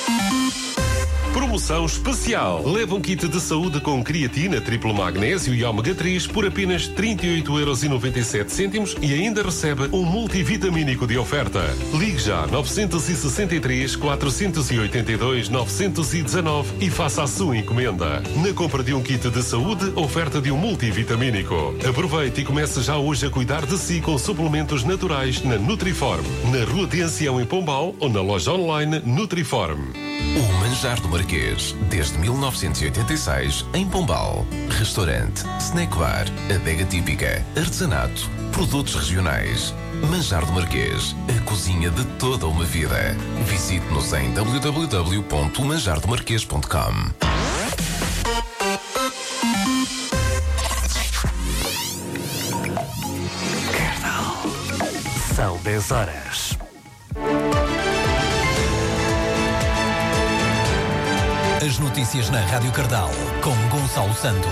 Promoção especial. Leva um kit de saúde com creatina, triplo magnésio e ômega 3 por apenas 38,97€ e ainda recebe um multivitamínico de oferta. Ligue já 963 482 919 e faça a sua encomenda. Na compra de um kit de saúde, oferta de um multivitamínico. Aproveite e comece já hoje a cuidar de si com suplementos naturais na Nutriform. Na Rua de Ancião em Pombal ou na loja online Nutriform. O Manjar do Marquês, desde 1986, em Pombal. Restaurante, snack bar, adega típica, artesanato, produtos regionais. Manjar do Marquês, a cozinha de toda uma vida. Visite-nos em www.manjardomarquês.com. São 10 horas. As notícias na Rádio Cardal, com Gonçalo Santos.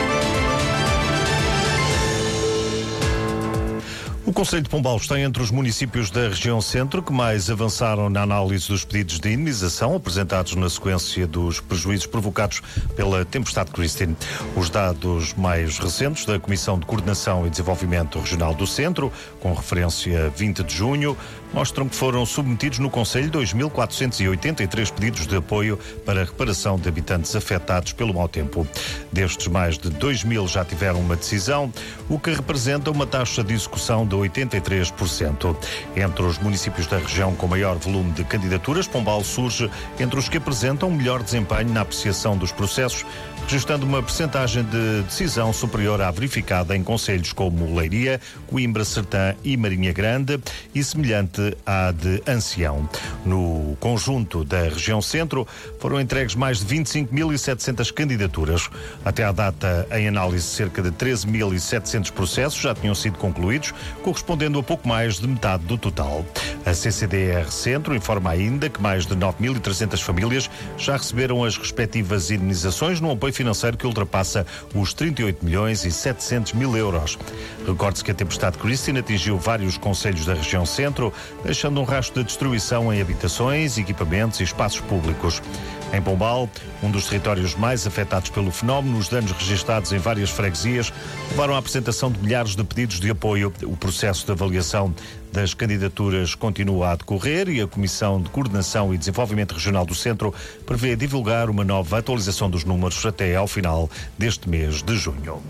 O Concelho de Pombal está entre os municípios da região centro que mais avançaram na análise dos pedidos de indenização apresentados na sequência dos prejuízos provocados pela tempestade Christine. Os dados mais recentes da Comissão de Coordenação e Desenvolvimento Regional do Centro, com referência a 20 de junho, mostram que foram submetidos no Concelho 2.483 pedidos de apoio para a reparação de habitantes afetados pelo mau tempo. Destes, mais de 2.000 já tiveram uma decisão, o que representa uma taxa de execução de 83%. Entre os municípios da região com maior volume de candidaturas, Pombal surge entre os que apresentam melhor desempenho na apreciação dos processos, registrando uma percentagem de decisão superior à verificada em concelhos como Leiria, Coimbra, Sertã e Marinha Grande e semelhante à de Ancião. No conjunto da região centro foram entregues mais de 25.700 candidaturas. Até à data, em análise, cerca de 13.700 processos já tinham sido concluídos, correspondendo a pouco mais de metade do total. A CCDR Centro informa ainda que mais de 9.300 famílias já receberam as respectivas indenizações num apoio financeiro que ultrapassa os 38.700.000 €. Recorde-se que a tempestade Christine atingiu vários concelhos da região centro, deixando um rastro de destruição em habitações, equipamentos e espaços públicos. Em Pombal, um dos territórios mais afetados pelo fenómeno, os danos registados em várias freguesias levaram à apresentação de milhares de pedidos de apoio. O processo de avaliação das candidaturas continua a decorrer e a Comissão de Coordenação e Desenvolvimento Regional do Centro prevê divulgar uma nova atualização dos números até ao final deste mês de junho.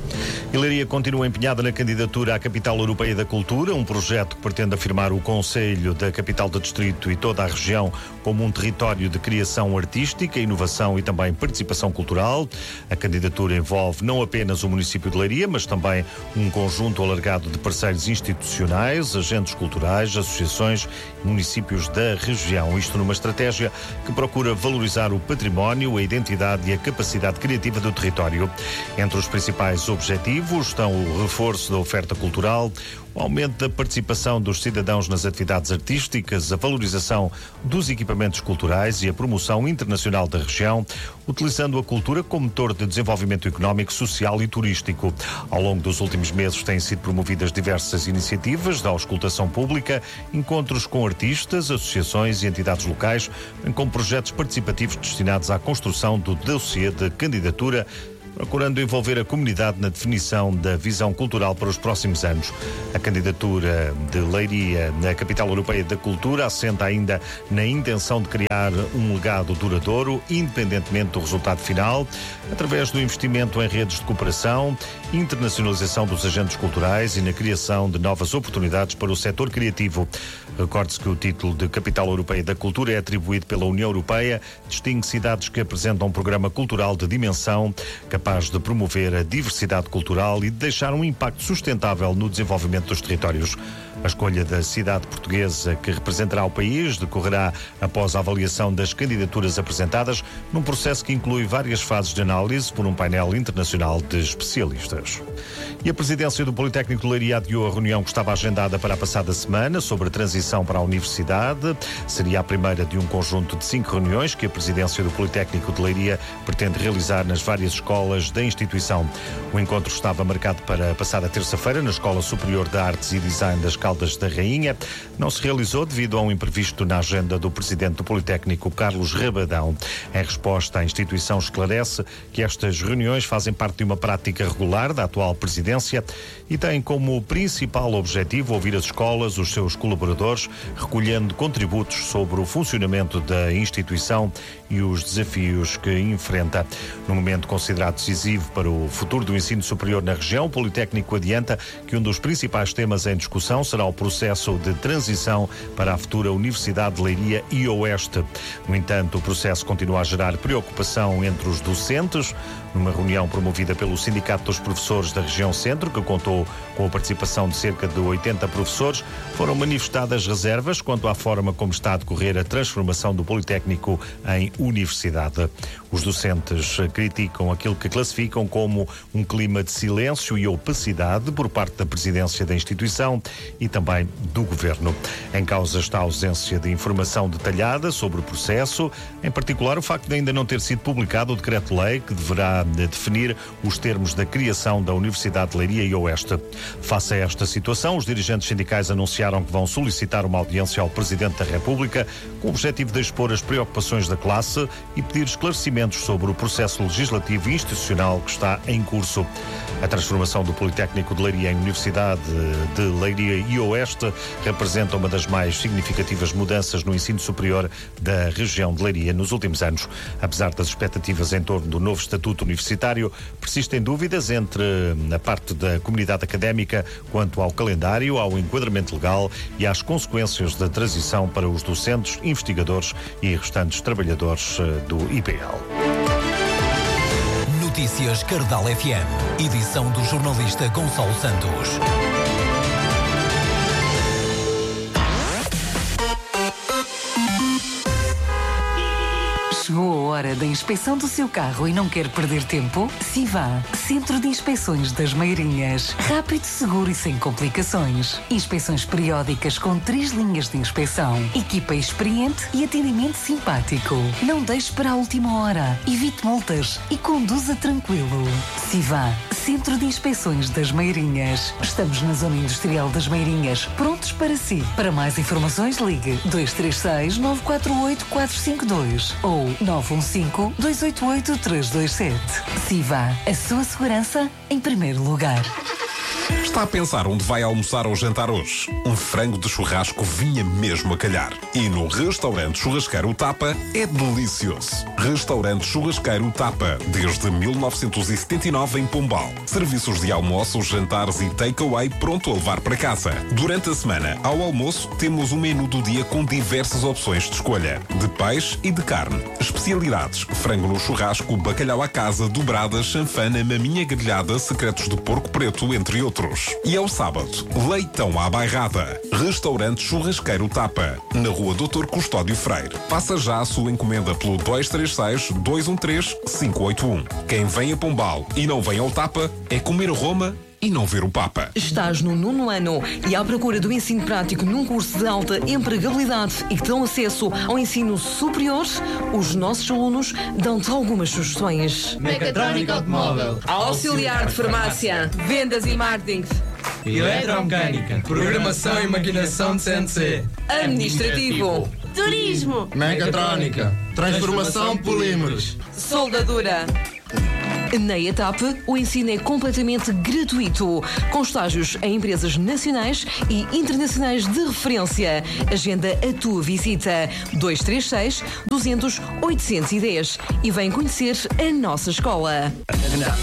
Leiria continua empenhada na candidatura à Capital Europeia da Cultura, um projeto que pretende afirmar o Concelho da Capital do Distrito e toda a região como um território de criação artística, inovação e também participação cultural. A candidatura envolve não apenas o município de Leiria, mas também um conjunto alargado de parceiros institucionais, agentes culturais, associações e municípios da região. Isto numa estratégia que procura valorizar o património, a identidade e a capacidade criativa do território. Entre os principais objetivos estão o reforço da oferta cultural, o aumento da participação dos cidadãos nas atividades artísticas, a valorização dos equipamentos culturais e a promoção internacional da região, utilizando a cultura como motor de desenvolvimento económico, social e turístico. Ao longo dos últimos meses têm sido promovidas diversas iniciativas da auscultação pública, encontros com artistas, associações e entidades locais, bem como projetos participativos destinados à construção do dossiê de candidatura, procurando envolver a comunidade na definição da visão cultural para os próximos anos. A candidatura de Leiria na Capital Europeia da Cultura assenta ainda na intenção de criar um legado duradouro, independentemente do resultado final, através do investimento em redes de cooperação, internacionalização dos agentes culturais e na criação de novas oportunidades para o setor criativo. Recorde-se que o título de Capital Europeia da Cultura é atribuído pela União Europeia, distingue cidades que apresentam um programa cultural de dimensão capaz de promover a diversidade cultural e de deixar um impacto sustentável no desenvolvimento dos territórios. A escolha da cidade portuguesa que representará o país decorrerá após a avaliação das candidaturas apresentadas, num processo que inclui várias fases de análise por um painel internacional de especialistas. E a presidência do Politécnico de Leiria adiou a reunião que estava agendada para a passada semana sobre a transição para a universidade. Seria a primeira de um conjunto de 5 reuniões que a presidência do Politécnico de Leiria pretende realizar nas várias escolas da instituição. O encontro estava marcado para passar a terça-feira na Escola Superior de Artes e Design das Caldas da Rainha não se realizou devido a um imprevisto na agenda do presidente do Politécnico, Carlos Rabadão. Em resposta, a instituição esclarece que estas reuniões fazem parte de uma prática regular da atual presidência e têm como principal objetivo ouvir as escolas, os seus colaboradores, recolhendo contributos sobre o funcionamento da instituição e os desafios que enfrenta. No momento considerado decisivo para o futuro do ensino superior na região, o Politécnico adianta que um dos principais temas em discussão será o processo de transição para a futura Universidade de Leiria e Oeste. No entanto, o processo continua a gerar preocupação entre os docentes. Numa reunião promovida pelo Sindicato dos Professores da Região Centro, que contou com a participação de cerca de 80 professores, foram manifestadas reservas quanto à forma como está a decorrer a transformação do Politécnico em universidade. Os docentes criticam aquilo que classificam como um clima de silêncio e opacidade por parte da presidência da instituição e também do governo. Em causa está a ausência de informação detalhada sobre o processo, em particular o facto de ainda não ter sido publicado o decreto-lei que deverá definir os termos da criação da Universidade de Leiria e Oeste. Face a esta situação, os dirigentes sindicais anunciaram que vão solicitar uma audiência ao Presidente da República com o objetivo de expor as preocupações da classe e pedir esclarecimentos sobre o processo legislativo e institucional que está em curso. A transformação do Politécnico de Leiria em Universidade de Leiria e Oeste representa uma das mais significativas mudanças no ensino superior da região de Leiria nos últimos anos. Apesar das expectativas em torno do novo estatuto universitário, persistem dúvidas entre a parte da comunidade académica quanto ao calendário, ao enquadramento legal e às consequências da transição para os docentes, investigadores e restantes trabalhadores do IPL. Notícias Cardal FM, edição do jornalista Gonçalo Santos. Chegou a hora da inspeção do seu carro e não quer perder tempo? Siva, Centro de Inspeções das Meirinhas. Rápido, seguro e sem complicações. Inspeções periódicas com 3 linhas de inspeção. Equipa experiente e atendimento simpático. Não deixe para a última hora. Evite multas e conduza tranquilo. Siva, Centro de Inspeções das Meirinhas. Estamos na Zona Industrial das Meirinhas, prontos para si. Para mais informações, ligue 236 948 452 ou 915-288-327. Siva, a sua segurança em primeiro lugar. Está a pensar onde vai almoçar ou jantar hoje? Um frango de churrasco vinha mesmo a calhar. E no Restaurante Churrasqueiro Tapa é delicioso. Restaurante Churrasqueiro Tapa, desde 1979 em Pombal. Serviços de almoços, jantares e takeaway pronto a levar para casa. Durante a semana, ao almoço, temos um menu do dia com diversas opções de escolha. De peixe e de carne. Especialidades: frango no churrasco, bacalhau à casa, dobradas, chanfana, maminha grelhada, secretos de porco preto, entre outros. E ao sábado, leitão à bairrada. Restaurante Churrasqueiro Tapa, na Rua Dr. Custódio Freire. Faça já a sua encomenda pelo 236-213-581. Quem vem a Pombal e não vem ao Tapa é comer Roma e não ver o Papa. Estás no 9º ano e à procura do ensino prático num curso de alta empregabilidade e que te dão acesso ao ensino superior? Os nossos alunos dão-te algumas sugestões. Mecatrónica automóvel, auxiliar de farmácia, vendas e marketing, eletromecânica, programação e maquinação de CNC, administrativo, turismo, mecatrónica, transformação de polímeros, soldadura. Na ETAP, o ensino é completamente gratuito, com estágios em empresas nacionais e internacionais de referência. Agenda a tua visita 236-200-810 e vem conhecer a nossa escola.